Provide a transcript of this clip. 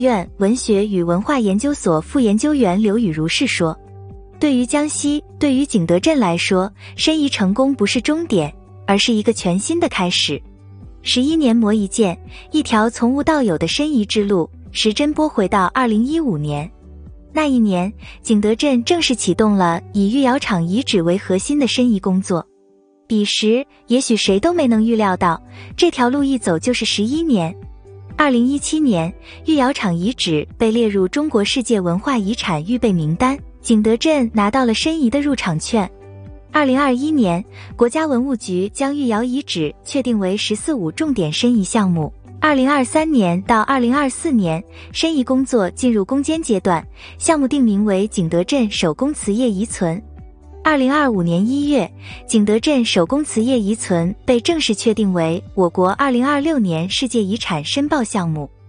院文学与文化研究所副研究员刘宇如是说。对于江西，对于景德镇来说，申遗成功不是终点，而是一个全新的开始。11年磨一剑，一条从无到有的申遗之路，时针拨回到2015年。那一年，景德镇正式启动了以御窑厂遗址为核心的申遗工作。彼时，也许谁都没能预料到，这条路一走就是11年。2017年，御窑厂遗址被列入中国世界文化遗产预备名单，景德镇拿到了申遗的入场券。2021年，国家文物局将御窑遗址确定为“14·5”重点申遗项目。2023年到2024年，申遗工作进入攻坚阶段，项目定名为景德镇手工瓷业遗存。2025年1月，景德镇手工瓷业遗存被正式确定为我国2026年世界遗产申报项目。